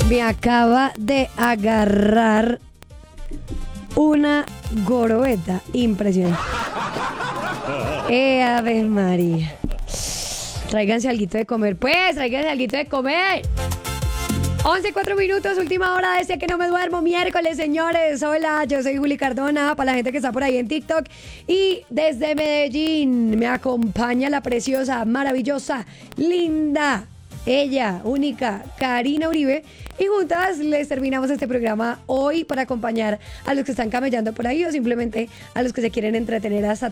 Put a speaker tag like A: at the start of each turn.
A: Me acaba de agarrar una gorobeta impresionante. Ave María. Tráiganse alguito de comer, pues, tráiganse alguito de comer. 11:04 minutos, última hora de ese que no me duermo, miércoles, señores. Hola, yo soy Juli Cardona, para la gente que está por ahí en TikTok. Y desde Medellín me acompaña la preciosa, maravillosa, linda, ella, única, Karina Uribe. Y juntas les terminamos este programa hoy para acompañar a los que están camellando por ahí o simplemente a los que se quieren entretener hasta